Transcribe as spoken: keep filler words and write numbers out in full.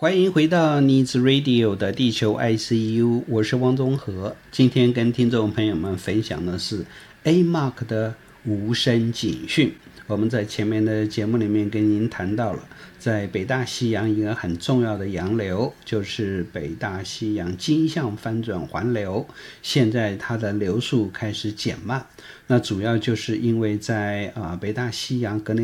欢迎回到 Needs Radio 的地球 I C U， 我是汪宗和。今天跟听众朋友们分享的是 A M A R K 的无声警讯。我们在前面的节目里面跟您谈到了，在北大西洋一个很重要的洋流，就是北大西洋经向翻转环流，现在它的流速开始减慢。那主要就是因为在、呃、北大西洋格林